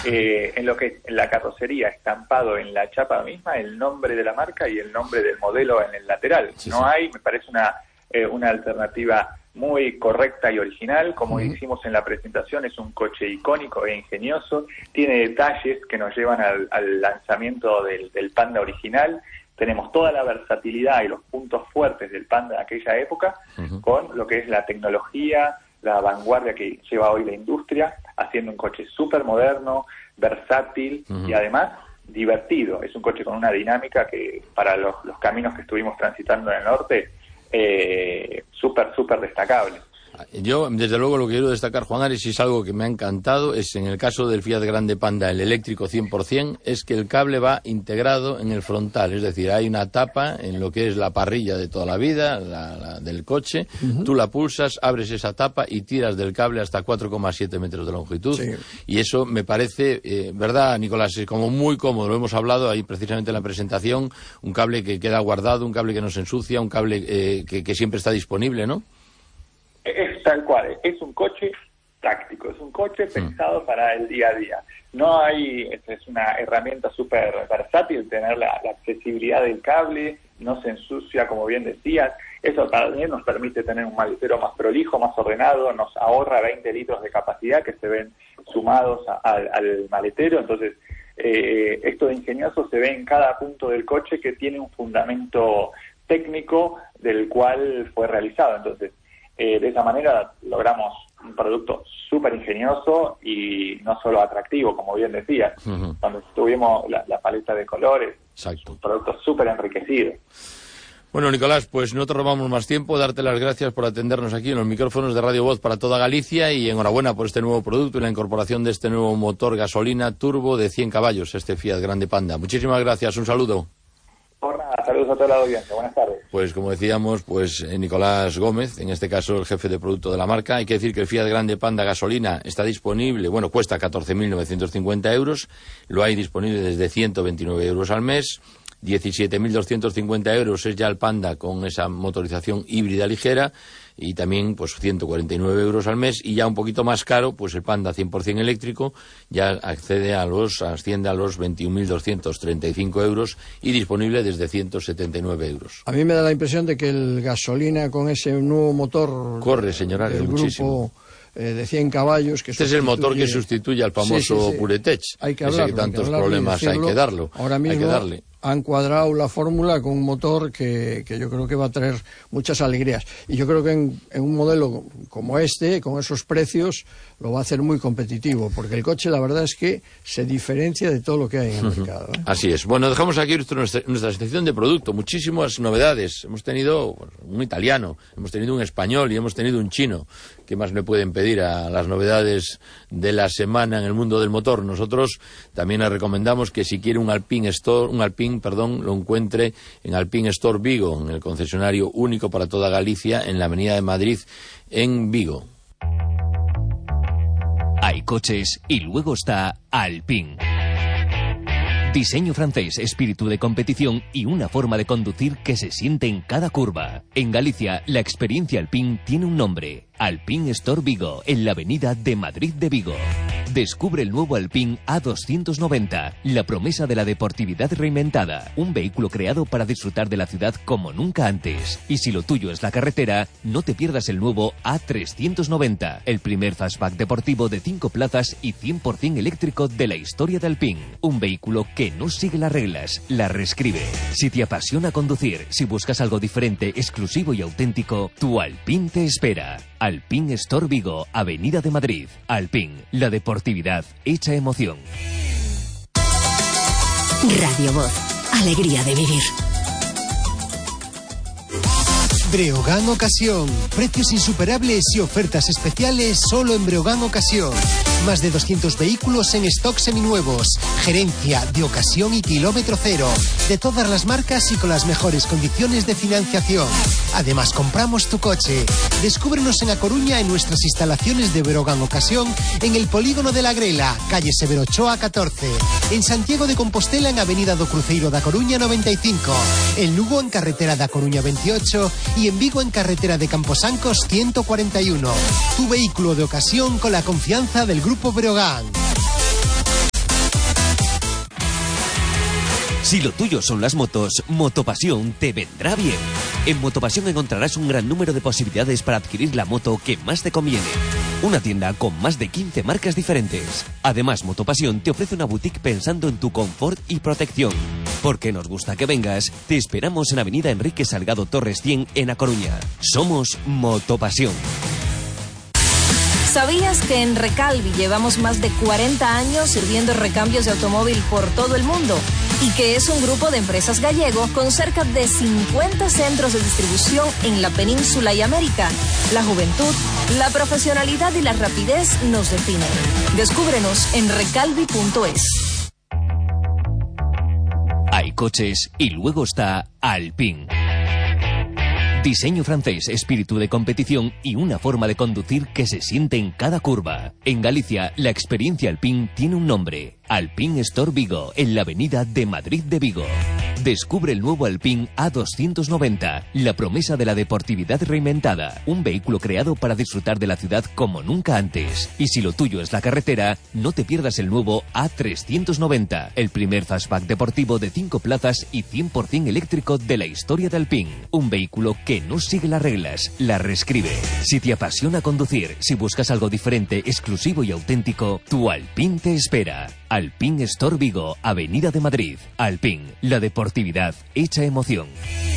en lo que es la carrocería, estampado en la chapa misma, el nombre de la marca y el nombre del modelo en el lateral. Me parece una alternativa muy correcta y original. Como hicimos en la presentación, es un coche icónico e ingenioso, tiene detalles que nos llevan al lanzamiento del Panda original. Tenemos toda la versatilidad y los puntos fuertes del Panda de aquella época, con lo que es la tecnología, la vanguardia que lleva hoy la industria, haciendo un coche súper moderno, versátil y además divertido. Es un coche con una dinámica que para los caminos que estuvimos transitando en el norte, súper destacable. Yo, desde luego, lo que quiero destacar, Juan Ares, y es algo que me ha encantado, es en el caso del Fiat Grande Panda, el eléctrico 100%, es que el cable va integrado en el frontal, es decir, hay una tapa en lo que es la parrilla de toda la vida, la del coche, tú la pulsas, abres esa tapa y tiras del cable hasta 4,7 metros de longitud, y eso me parece, ¿verdad, Nicolás? Es como muy cómodo, lo hemos hablado ahí precisamente en la presentación, un cable que queda guardado, un cable que no se ensucia, un cable que siempre está disponible, ¿no? Es tal cual, es un coche táctico, es un coche pensado para el día a día. No hay, es una herramienta súper versátil tener la accesibilidad del cable, no se ensucia, como bien decías. Eso también nos permite tener un maletero más prolijo, más ordenado, nos ahorra 20 litros de capacidad que se ven sumados al maletero. Entonces, esto de ingenioso se ve en cada punto del coche, que tiene un fundamento técnico del cual fue realizado. Entonces, de esa manera logramos un producto súper ingenioso y no solo atractivo, como bien decías. Cuando tuvimos la paleta de colores, un producto súper enriquecido. Bueno, Nicolás, pues no te robamos más tiempo, darte las gracias por atendernos aquí en los micrófonos de Radio Voz para toda Galicia, y enhorabuena por este nuevo producto y la incorporación de este nuevo motor gasolina turbo de 100 caballos, este Fiat Grande Panda. Muchísimas gracias, un saludo. Saludos a toda la audiencia, buenas tardes. Pues como decíamos, Nicolás Gómez, en este caso el jefe de producto de la marca. Hay que decir que el Fiat Grande Panda gasolina está disponible, cuesta 14.950 euros, lo hay disponible desde 129 euros al mes. 17.250 euros es ya el Panda con esa motorización híbrida ligera, y también 149 euros al mes, y ya un poquito más caro, el Panda 100% eléctrico ya asciende a los 21.235 euros y disponible desde 179 euros. A mí me da la impresión de que el gasolina con ese nuevo motor corre, señora, del muchísimo. Grupo de 100 caballos que este es el motor que sustituye al famoso PureTech, hay que hablar, ese que tantos problemas hay que darlo. Ahora mismo hay que darle. Han cuadrado la fórmula con un motor que yo creo que va a traer muchas alegrías. Y yo creo que en un modelo como este, con esos precios, lo va a hacer muy competitivo, porque el coche, la verdad es que se diferencia de todo lo que hay en el mercado. Así es. Bueno, dejamos aquí nuestra sección de producto. Muchísimas novedades. Hemos tenido un italiano, hemos tenido un español y hemos tenido un chino. ¿Qué más le pueden pedir a las novedades de la semana en el mundo del motor? Nosotros también le recomendamos que si quiere un Alpine, lo encuentre en Alpine Store Vigo, en el concesionario único para toda Galicia, en la Avenida de Madrid, en Vigo. Hay coches y luego está Alpine. Diseño francés, espíritu de competición y una forma de conducir que se siente en cada curva. En Galicia, la experiencia Alpine tiene un nombre: Alpine Store Vigo, en la avenida de Madrid de Vigo. Descubre el nuevo Alpine A290, la promesa de la deportividad reinventada. Un vehículo creado para disfrutar de la ciudad como nunca antes. Y si lo tuyo es la carretera, no te pierdas el nuevo A390, el primer fastback deportivo de 5 plazas y 100% eléctrico de la historia de Alpine. Un vehículo que no sigue las reglas, las reescribe. Si te apasiona conducir, si buscas algo diferente, exclusivo y auténtico, tu Alpine te espera. Alpine Store Vigo, Avenida de Madrid. Alpine, la deportividad hecha emoción. Radio Voz, alegría de vivir. Breogán Ocasión. Precios insuperables y ofertas especiales solo en Breogán Ocasión. Más de 200 vehículos en stock seminuevos. Gerencia de ocasión y kilómetro cero. De todas las marcas y con las mejores condiciones de financiación. Además, compramos tu coche. Descúbrenos en A Coruña en nuestras instalaciones de Breogán Ocasión, en el Polígono de la Grela, calle Severo Ochoa 14. En Santiago de Compostela en Avenida do Cruceiro da Coruña 95. En Lugo en carretera da Coruña 28 y en Vigo en carretera de Camposancos 141. Tu vehículo de ocasión con la confianza del Grupo Breogán. Si lo tuyo son las motos, Motopasión te vendrá bien. En Motopasión encontrarás un gran número de posibilidades para adquirir la moto que más te conviene. Una tienda con más de 15 marcas diferentes. Además, Motopasión te ofrece una boutique pensando en tu confort y protección. Porque nos gusta que vengas, te esperamos en Avenida Enrique Salgado Torres 100 en A Coruña. Somos Motopasión. ¿Sabías que en Recalvi llevamos más de 40 años sirviendo recambios de automóvil por todo el mundo? Y que es un grupo de empresas gallego con cerca de 50 centros de distribución en la península y América. La juventud, la profesionalidad y la rapidez nos definen. Descúbrenos en recalvi.es. Hay coches y luego está Alpine. Diseño francés, espíritu de competición y una forma de conducir que se siente en cada curva. En Galicia, la experiencia Alpine tiene un nombre. Alpine Store Vigo, en la avenida de Madrid de Vigo. Descubre el nuevo Alpine A290, la promesa de la deportividad reinventada. Un vehículo creado para disfrutar de la ciudad como nunca antes. Y si lo tuyo es la carretera, no te pierdas el nuevo A390, el primer fastback deportivo de 5 plazas y 100% eléctrico de la historia de Alpine. Un vehículo que no sigue las reglas, las reescribe. Si te apasiona conducir, si buscas algo diferente, exclusivo y auténtico, tu Alpine te espera. Alpine Store Vigo, Avenida de Madrid. Alpine, la deportividad hecha emoción.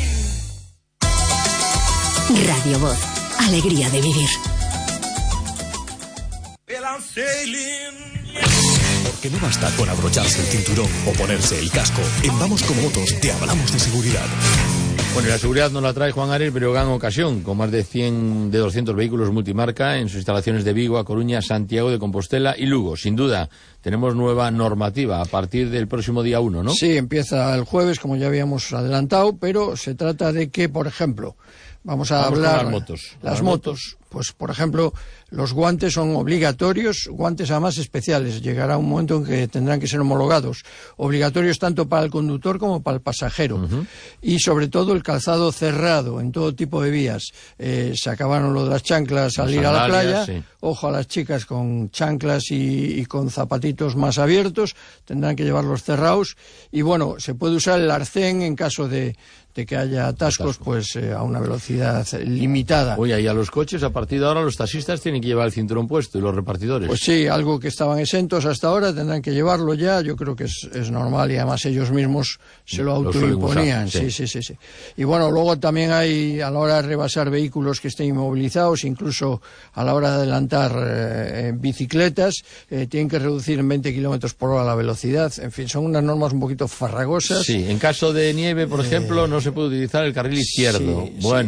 Radio Voz, alegría de vivir. Porque no basta con abrocharse el cinturón o ponerse el casco. En Vamos con Motos te hablamos de seguridad. Bueno, y la seguridad nos la trae Juan Ares Breogán Ocasión, con más de 200 vehículos multimarca en sus instalaciones de Vigo, A Coruña, Santiago de Compostela y Lugo. Sin duda, tenemos nueva normativa a partir del próximo día 1, ¿no? Sí, empieza el jueves, como ya habíamos adelantado, pero se trata de que, por ejemplo, vamos a hablar... Las motos. Las motos. Pues, por ejemplo, los guantes son obligatorios, guantes además especiales. Llegará un momento en que tendrán que ser homologados. Obligatorios tanto para el conductor como para el pasajero. Uh-huh. Y sobre todo el calzado cerrado en todo tipo de vías. Se acabaron lo de las chanclas al ir a la playa. Sí. Ojo a las chicas con chanclas y con zapatitos más abiertos. Tendrán que llevarlos cerrados. Y bueno, se puede usar el arcén en caso de que haya atascos, pues a una velocidad limitada. Oye, y a los coches, a partir de ahora, los taxistas tienen que llevar el cinturón puesto y los repartidores. Pues sí, algo que estaban exentos hasta ahora tendrán que llevarlo ya. Yo creo que es normal y además ellos mismos se lo autoimponían. Sí. Y bueno, luego también hay, a la hora de rebasar vehículos que estén inmovilizados, incluso a la hora de adelantar bicicletas, tienen que reducir en 20 kilómetros por hora la velocidad. En fin, son unas normas un poquito farragosas. Sí, en caso de nieve, por ejemplo, no se puede utilizar el carril izquierdo.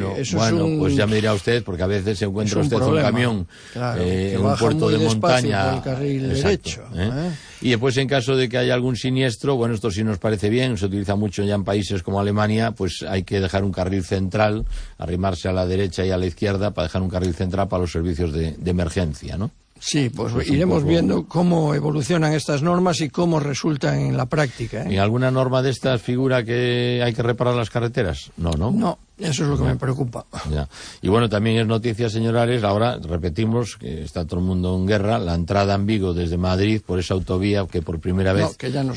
Pues ya me dirá usted, porque a veces se encuentra usted un camión en un puerto de montaña. El carril derecho. Y después, en caso de que haya algún siniestro, bueno, esto sí nos parece bien, se utiliza mucho ya en países como Alemania, pues hay que dejar un carril central, arrimarse a la derecha y a la izquierda para dejar un carril central para los servicios de emergencia, ¿no? Sí, pues iremos viendo cómo evolucionan estas normas y cómo resultan en la práctica. ¿En alguna norma de estas figura que hay que reparar las carreteras? No. No, eso es lo que me preocupa. Ya. Y bueno, también es noticia, señor Ares, ahora repetimos que está todo el mundo en guerra, la entrada en Vigo desde Madrid por esa autovía que por primera vez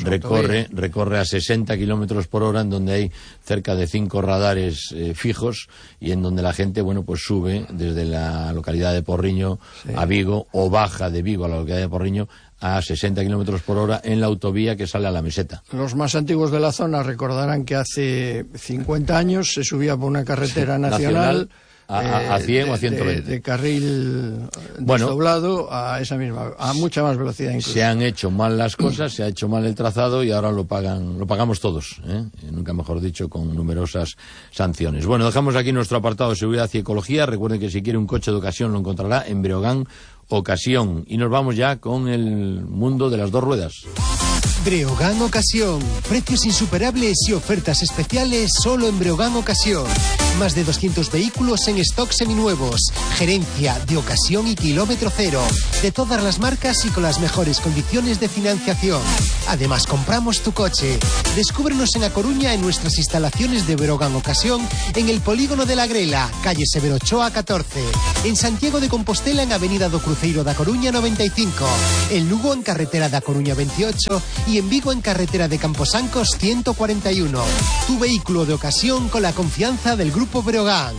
recorre a 60 kilómetros por hora, en donde hay cerca de 5 radares fijos y en donde la gente, bueno, pues sube desde la localidad de Porriño a Vigo o baja de Vigo a la localidad de Porriño a 60 kilómetros por hora en la autovía que sale a la Meseta. Los más antiguos de la zona recordarán que hace 50 años se subía por una carretera nacional a 100 o a 120. De carril desdoblado a esa misma, a mucha más velocidad incluso. Se han hecho mal las cosas, se ha hecho mal el trazado y ahora lo pagamos todos, nunca mejor dicho, con numerosas sanciones. Bueno, dejamos aquí nuestro apartado de seguridad y ecología. Recuerden que si quiere un coche de ocasión lo encontrará en Breogán Ocasión. Y nos vamos ya con el mundo de las dos ruedas. Breogán Ocasión. Precios insuperables y ofertas especiales solo en Breogán Ocasión. Más de 200 vehículos en stock seminuevos. Gerencia de ocasión y kilómetro cero. De todas las marcas y con las mejores condiciones de financiación. Además, compramos tu coche. Descúbrenos en A Coruña en nuestras instalaciones de Breogán Ocasión, en el Polígono de la Grela, calle Severo Ochoa 14. En Santiago de Compostela en Avenida do Cruceiro da Coruña 95. En Lugo en carretera da Coruña 28 y en Vigo en carretera de Camposancos 141. Tu vehículo de ocasión con la confianza del Grupo Breogán.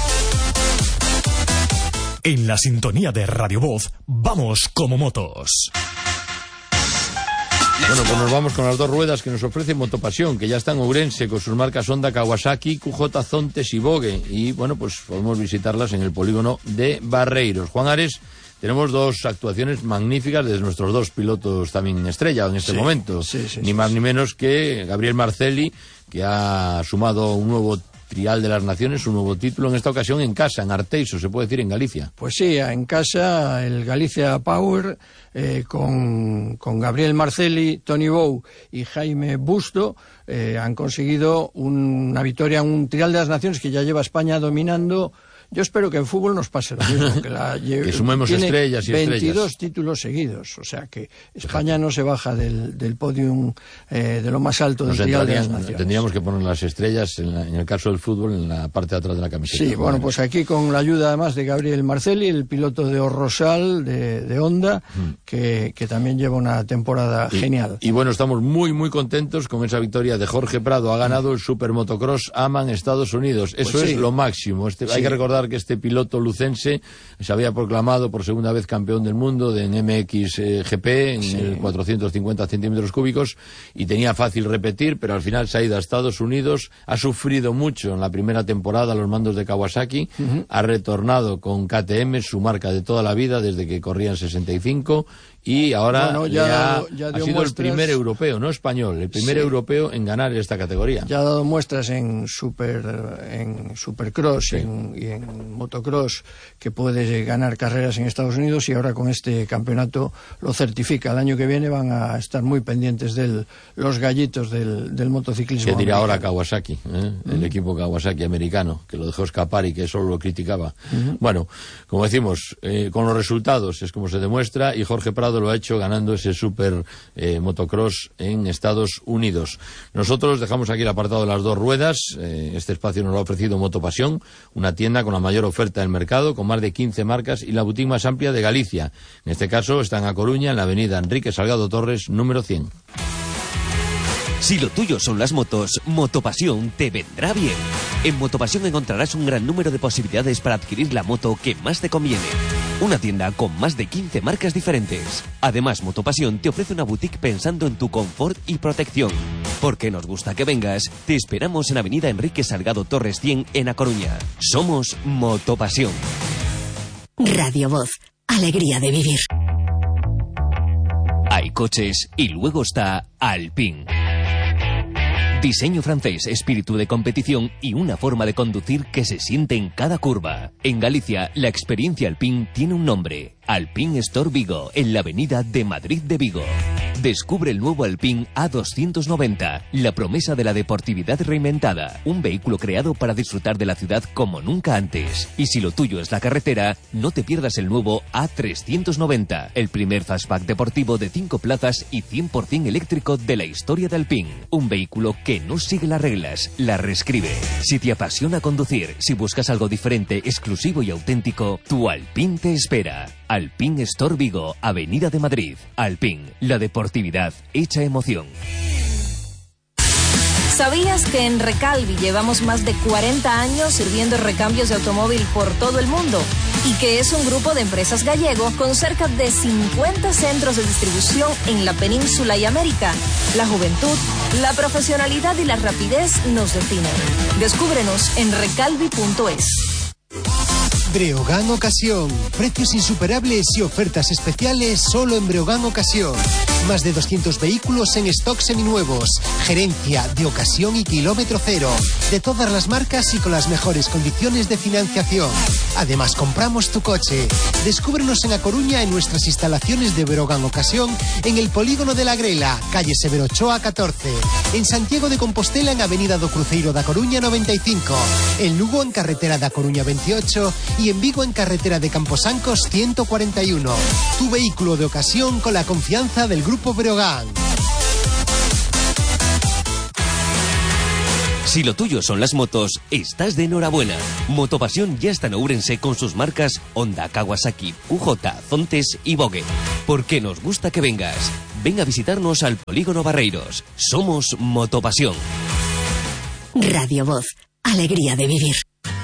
En la sintonía de Radio Voz, vamos como motos. Bueno, pues nos vamos con las dos ruedas que nos ofrece Motopasión, que ya está en Ourense con sus marcas Honda, Kawasaki, QJ, Zontes y Vogue. Y bueno, pues podemos visitarlas en el polígono de Barreiros. Juan Ares, tenemos dos actuaciones magníficas de nuestros dos pilotos también estrella en este momento. Ni más ni menos que Gabriel Marcelli, que ha sumado un nuevo Trial de las Naciones, un nuevo título, en esta ocasión en casa, en Arteixo, se puede decir, en Galicia. Pues sí, en casa, el Galicia Power, con Gabriel Marcelli, Tony Bou y Jaime Busto, han conseguido una victoria en un Trial de las Naciones que ya lleva España dominando. Yo espero que en fútbol nos pase lo mismo, que sumemos estrellas y 22 estrellas. títulos seguidos, o sea que España no se baja del podium de lo más alto del Trial de las Naciones. Tendríamos que poner las estrellas, en el caso del fútbol, en la parte de atrás de la camiseta. Sí, bueno, pues aquí con la ayuda además de Gabriel Marcelli, el piloto de Orrosal, de Honda, que también lleva una temporada genial. Y bueno, estamos muy, muy contentos con esa victoria de Jorge Prado. Ha ganado el Super Motocross AMA en Estados Unidos. Eso pues es lo máximo. Hay que recordar que este piloto lucense se había proclamado por segunda vez campeón del mundo en MX GP, en el 450 centímetros cúbicos, y tenía fácil repetir, pero al final se ha ido a Estados Unidos, ha sufrido mucho en la primera temporada a los mandos de Kawasaki, ha retornado con KTM, su marca de toda la vida, desde que corría en 65, y ahora ha sido el primer europeo, no español, el primer europeo en ganar esta categoría. Ya ha dado muestras en Supercross y en Motocross que puede ganar carreras en Estados Unidos, y ahora con este campeonato lo certifica. El año que viene van a estar muy pendientes de los gallitos del motociclismo. ¿Qué dirá ahora Kawasaki? El equipo Kawasaki americano, que lo dejó escapar y que solo lo criticaba. Bueno, como decimos, con los resultados es como se demuestra, y Jorge Prado lo ha hecho ganando ese Super Motocross en Estados Unidos. Nosotros dejamos aquí el apartado de las dos ruedas. Este espacio nos lo ha ofrecido Motopasión, una tienda con la mayor oferta del mercado, con más de 15 marcas y la boutique más amplia de Galicia. En este caso está en A Coruña, en la avenida Enrique Salgado Torres, número 100. Si lo tuyo son las motos, Motopasión te vendrá bien. En Motopasión encontrarás un gran número de posibilidades para adquirir la moto que más te conviene. Una tienda con más de 15 marcas diferentes. Además, Motopasión te ofrece una boutique pensando en tu confort y protección. Porque nos gusta que vengas, te esperamos en Avenida Enrique Salgado Torres 100 en A Coruña. Somos Motopasión. Radio Voz, alegría de vivir. Hay coches y luego está Alpine. Diseño francés, espíritu de competición y una forma de conducir que se siente en cada curva. En Galicia, la experiencia Alpine tiene un nombre. Alpine Store Vigo, en la avenida de Madrid de Vigo. Descubre el nuevo Alpine A290, la promesa de la deportividad reinventada. Un vehículo creado para disfrutar de la ciudad como nunca antes. Y si lo tuyo es la carretera, no te pierdas el nuevo A390, el primer fastback deportivo de 5 plazas y 100% eléctrico de la historia de Alpine. Un vehículo que no sigue las reglas, las reescribe. Si te apasiona conducir, si buscas algo diferente, exclusivo y auténtico, tu Alpine te espera. Alpine Store Vigo, Avenida de Madrid. Alpine, la deportividad hecha emoción. ¿Sabías que en Recalvi llevamos más de 40 años sirviendo recambios de automóvil por todo el mundo? Y que es un grupo de empresas gallego con cerca de 50 centros de distribución en la península y América. La juventud, la profesionalidad y la rapidez nos definen. Descúbrenos en recalvi.es. Breogán Ocasión. Precios insuperables y ofertas especiales solo en Breogán Ocasión. Más de 200 vehículos en stock seminuevos. Gerencia de ocasión y kilómetro cero. De todas las marcas y con las mejores condiciones de financiación. Además, compramos tu coche. Descúbrenos en A Coruña en nuestras instalaciones de Breogán Ocasión, en el Polígono de la Grela, calle Severo Ochoa 14. En Santiago de Compostela en Avenida do Cruceiro da Coruña 95. En Lugo en carretera da Coruña 28 y en Vigo en carretera de Camposancos 141. Tu vehículo de ocasión con la confianza del Grupo Breogán. Si lo tuyo son las motos, estás de enhorabuena. Motopasión ya está en Ourense con sus marcas Honda, Kawasaki, QJ, Zontes y Vogue. Porque nos gusta que vengas. Ven a visitarnos al Polígono Barreiros. Somos Motopasión. Radio Voz, alegría de vivir.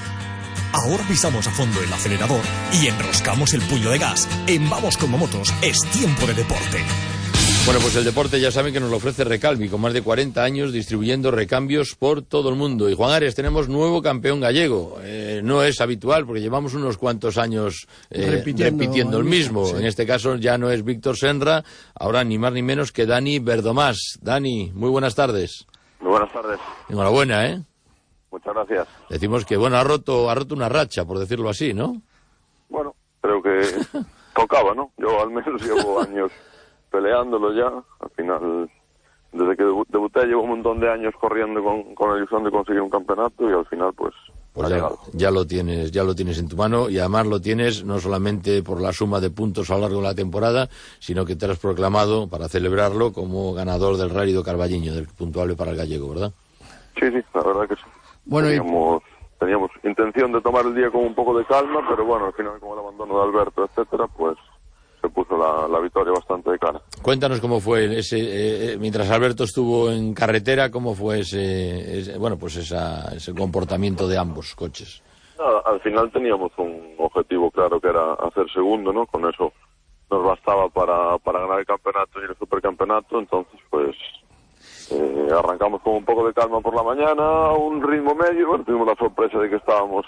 Ahora pisamos a fondo el acelerador y enroscamos el puño de gas. En Vamos como Motos es tiempo de deporte. Bueno, pues el deporte ya saben que nos lo ofrece Recalvi, con más de 40 años distribuyendo recambios por todo el mundo. Y Juan Ares, tenemos nuevo campeón gallego. No es habitual porque llevamos unos cuantos años repitiendo el mismo. Sí. En este caso ya no es Víctor Senra, ahora ni más ni menos que Dani Verdomás. Dani, muy buenas tardes. Muy buenas tardes. Enhorabuena, ¿eh? Muchas gracias. Decimos que, bueno, ha roto una racha, por decirlo así, ¿no? Bueno, creo que tocaba, ¿no? Yo al menos llevo años peleándolo ya. Al final, desde que debuté llevo un montón de años corriendo con la ilusión de conseguir un campeonato y al final pues ya lo tienes en tu mano, y además lo tienes no solamente por la suma de puntos a lo largo de la temporada, sino que te has proclamado para celebrarlo como ganador del Rally do Carballiño, del puntuable para el gallego, ¿verdad? Sí, la verdad que sí. Bueno, teníamos intención de tomar el día con un poco de calma, pero bueno, al final con el abandono de Alberto, etcétera, pues se puso la victoria bastante de cara. Cuéntanos cómo fue mientras Alberto estuvo en carretera, cómo fue ese comportamiento de ambos coches. Nada, al final teníamos un objetivo claro que era hacer segundo, ¿no? Con eso nos bastaba para ganar el campeonato y el supercampeonato, entonces pues arrancamos con un poco de calma por la mañana, a un ritmo medio. Bueno, tuvimos la sorpresa de que estábamos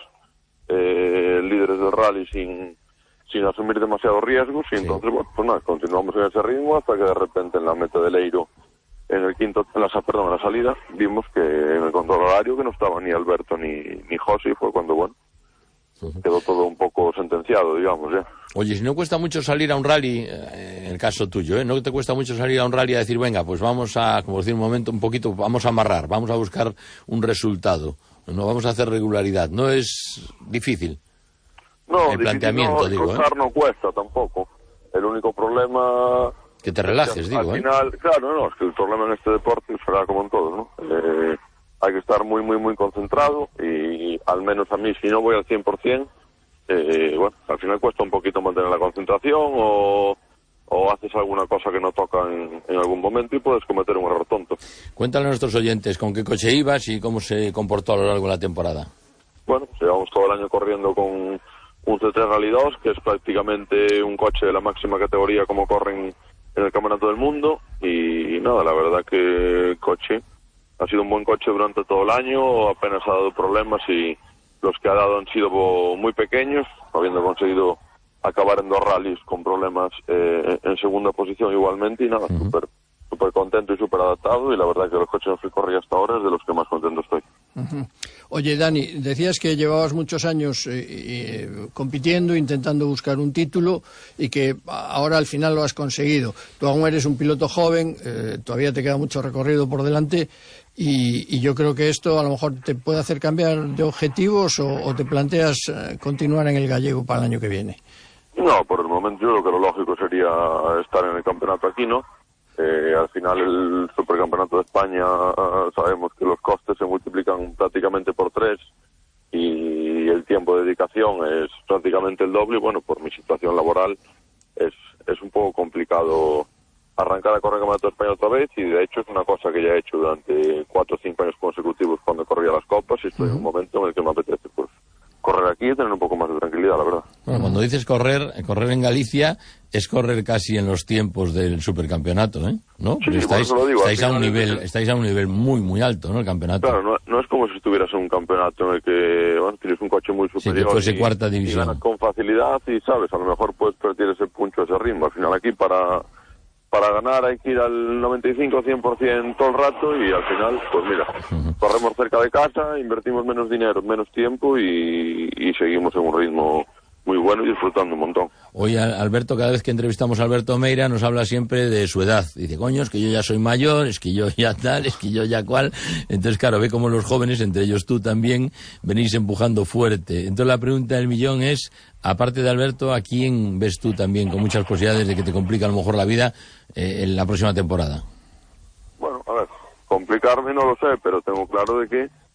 líderes del rally sin asumir demasiados riesgos y entonces, bueno, pues nada, continuamos en ese ritmo hasta que de repente en la meta del Eiro, en la salida, vimos que en el control horario que no estaba ni Alberto ni José, y fue cuando, bueno, quedó todo un poco sentenciado, digamos, ya. Oye, si no cuesta mucho salir a un rally, en el caso tuyo, ¿no te cuesta mucho salir a un rally a decir, venga, pues vamos a, como decir un momento, un poquito, vamos a amarrar, vamos a buscar un resultado, no vamos a hacer regularidad, no es difícil? No, el planteamiento, no cuesta tampoco. El único problema... Que te relajes, al final, claro, es que el problema en este deporte será como en todos, ¿no? Hay que estar muy, muy, muy concentrado y al menos a mí, si no voy al 100%, bueno, al final cuesta un poquito mantener la concentración o haces alguna cosa que no toca en algún momento y puedes cometer un error tonto. Cuéntale a nuestros oyentes con qué coche ibas y cómo se comportó a lo largo de la temporada. Bueno, llevamos todo el año corriendo con un C3 Rally 2, que es prácticamente un coche de la máxima categoría como corren en el Campeonato del Mundo, y nada, la verdad que el coche ha sido un buen coche durante todo el año, apenas ha dado problemas y los que ha dado han sido muy pequeños, habiendo conseguido acabar en 2 rallies con problemas en segunda posición igualmente, y nada, súper contento y súper adaptado, y la verdad que los coches en los que corrí hasta ahora es de los que más contento estoy. Oye, Dani, decías que llevabas muchos años compitiendo, intentando buscar un título y que ahora al final lo has conseguido. Tú aún eres un piloto joven, todavía te queda mucho recorrido por delante y yo creo que esto a lo mejor te puede hacer cambiar de objetivos o te planteas continuar en el gallego para el año que viene. No, por el momento yo creo que lo lógico sería estar en el campeonato aquí, ¿no? Al final el Supercampeonato de España sabemos que los costes se multiplican prácticamente por 3 y el tiempo de dedicación es prácticamente el doble. Y bueno, por mi situación laboral es un poco complicado arrancar a correr el Campeonato de España otra vez, y de hecho es una cosa que ya he hecho durante 4 o 5 años consecutivos cuando corría las copas, y estoy en un momento en el que me apetece pues correr aquí y tener un poco más de tranquilidad, la verdad. Bueno, cuando dices correr en Galicia es correr casi en los tiempos del supercampeonato, ¿no? Sí, estáis a un nivel muy, muy alto, ¿no? El campeonato. Claro, no es como si estuvieras en un campeonato en el que, bueno, tienes un coche muy superior, sí, que fuese cuarta división, y ganas con facilidad y, ¿sabes? A lo mejor puedes perder ese puncho, ese ritmo. Al final aquí para ganar hay que ir al 95-100% todo el rato, y al final, pues mira, corremos cerca de casa, invertimos menos dinero, menos tiempo y seguimos en un ritmo muy bueno y disfrutando un montón. Hoy Alberto, cada vez que entrevistamos a Alberto Meira, nos habla siempre de su edad. Dice, coño, es que yo ya soy mayor, es que yo ya tal, es que yo ya cual. Entonces, claro, ve como los jóvenes, entre ellos tú también, venís empujando fuerte. Entonces la pregunta del millón es, aparte de Alberto, ¿a quién ves tú también con muchas posibilidades de que te complique a lo mejor la vida en la próxima temporada? Bueno, a ver, complicarme no lo sé, pero tengo claro de que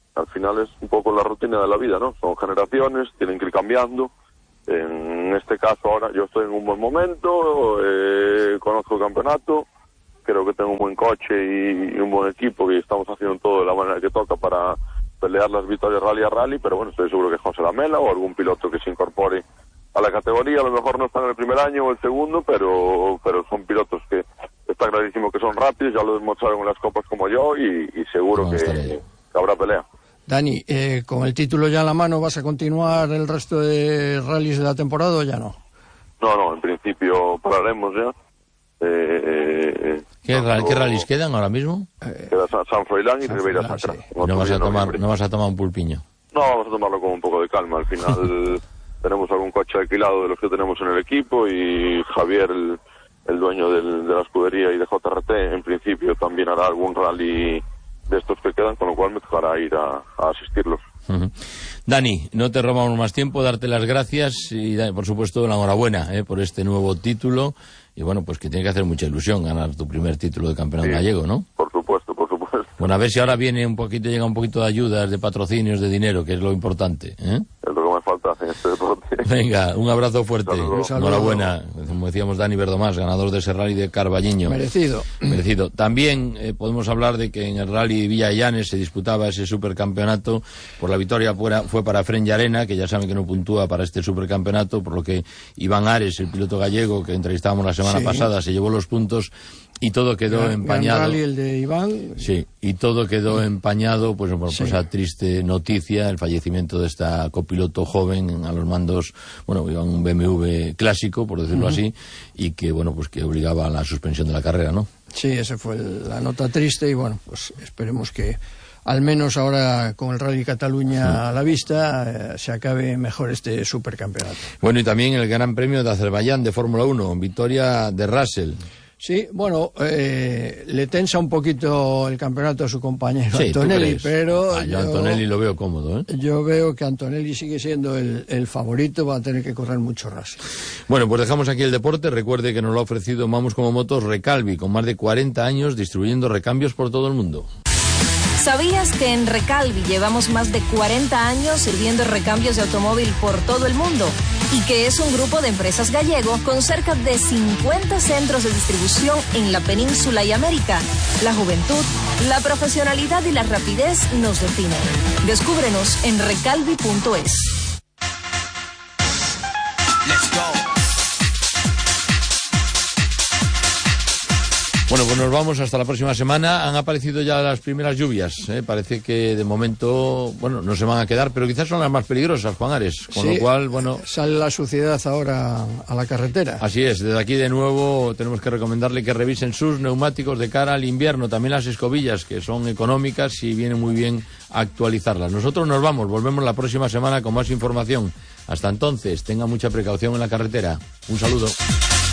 al final es un poco la rutina de la vida, ¿no? Son generaciones, tienen que ir cambiando. En este caso ahora yo estoy en un buen momento, conozco el campeonato, creo que tengo un buen coche y un buen equipo y estamos haciendo todo de la manera que toca para pelear las victorias rally a rally, pero bueno, estoy seguro que José Lamela o algún piloto que se incorpore a la categoría, a lo mejor no están en el primer año o el segundo, pero son pilotos que está clarísimo que son rápidos, ya lo demostraron en las copas como yo y seguro que habrá pelea. Dani, con el título ya en la mano, ¿vas a continuar el resto de rallies de la temporada o ya no? No, en principio pararemos ya. ¿Qué rallies quedan ahora mismo? Queda San Froilán y Ribeira Sacra. Sí. ¿No vas a tomar un pulpiño? No, vamos a tomarlo con un poco de calma. Al final tenemos algún coche alquilado de los que tenemos en el equipo y Javier, el dueño de la escudería y de JRT, en principio también hará algún rally de estos que quedan, con lo cual me tocará ir a asistirlos. Uh-huh. Dani, no te robamos más tiempo, darte las gracias y por supuesto la enhorabuena por este nuevo título y bueno, pues que tiene que hacer mucha ilusión ganar tu primer título de campeón gallego, ¿no? Por supuesto. Bueno, a ver si ahora llega un poquito de ayudas, de patrocinios, de dinero, que es lo importante, Es lo que me falta en este deporte. Venga, un abrazo fuerte. Enhorabuena. Como decíamos, Dani Verdomás, ganador de ese rally de Carballiño. Merecido. También podemos hablar de que en el rally Villa Llanes se disputaba ese supercampeonato. Por la victoria fue para Fren Llarena, que ya saben que no puntúa para este supercampeonato, por lo que Iván Ares, el piloto gallego que entrevistábamos la semana pasada, se llevó los puntos y todo quedó empañado. Gran rally el de Iván. Sí, y todo quedó empañado por esa triste noticia, el fallecimiento de esta copiloto joven a los mandos, iba en un BMW clásico, por decirlo así, y que, pues que obligaba a la suspensión de la carrera, ¿no? Sí, esa fue la nota triste y pues esperemos que al menos ahora con el Rally Cataluña a la vista se acabe mejor este supercampeonato. Bueno, y también el Gran Premio de Azerbaiyán de Fórmula 1, victoria de Russell. Sí, le tensa un poquito el campeonato a su compañero Antonelli, pero yo Antonelli lo veo cómodo, Yo veo que Antonelli sigue siendo el favorito, va a tener que correr mucho Russell. Bueno, pues dejamos aquí el deporte. Recuerde que nos lo ha ofrecido Vamos como Motos Recalvi, con más de 40 años distribuyendo recambios por todo el mundo. ¿Sabías que en Recalvi llevamos más de 40 años sirviendo recambios de automóvil por todo el mundo? Y que es un grupo de empresas gallego con cerca de 50 centros de distribución en la península y América. La juventud, la profesionalidad y la rapidez nos definen. Descúbrenos en recalvi.es. Let's go. Bueno, pues nos vamos hasta la próxima semana. Han aparecido ya las primeras lluvias. Parece que de momento, no se van a quedar, pero quizás son las más peligrosas, Juan Ares. Con lo cual, sale la suciedad ahora a la carretera. Así es. Desde aquí, de nuevo, tenemos que recomendarle que revisen sus neumáticos de cara al invierno. También las escobillas, que son económicas y viene muy bien actualizarlas. Nosotros nos vamos. Volvemos la próxima semana con más información. Hasta entonces, tenga mucha precaución en la carretera. Un saludo.